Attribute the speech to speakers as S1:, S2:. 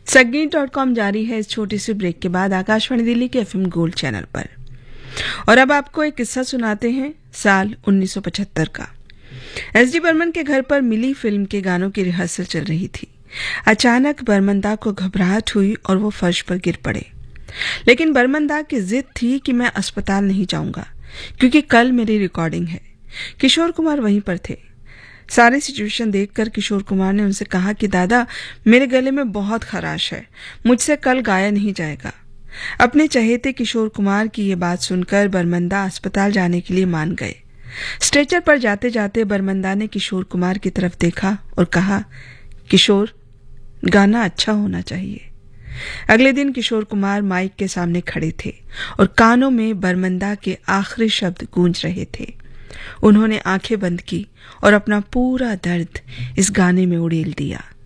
S1: संगीत.com जारी है इस छोटे से ब्रेक के बाद आकाशवाणी दिल्ली के एफएम गोल्ड चैनल पर। और अब आपको एक किस्सा सुनाते हैं साल 1975 का। एसडी बर्मन के घर पर मिली फिल्म के गानों की रिहर्सल चल रही थी। अचानक बर्मनदा को घबराहट हुई और वो फर्श पर गिर पड़े। लेकिन बर्मनदा की जिद थी कि मैं अस्पताल नहीं जाऊंगा क्योंकि कल मेरी रिकॉर्डिंग है। किशोर कुमार वहीं पर थे। सारी सिचुएशन देखकर किशोर कुमार ने उनसे कहा कि दादा, मेरे गले में बहुत खराश है, मुझसे कल गाया नहीं जाएगा। अपने चहेते किशोर कुमार की ये बात सुनकर बर्मनदा अस्पताल जाने के लिए मान गए। स्ट्रेचर पर जाते जाते बर्मनदा ने किशोर कुमार की तरफ देखा और कहा, किशोर, गाना अच्छा होना चाहिए। अगले दिन किशोर कुमार माइक के सामने खड़े थे और कानों में बर्मनदा के आखिरी शब्द गूंज रहे थे। उन्होंने आंखें बंद की और अपना पूरा दर्द इस गाने में उड़ेल दिया।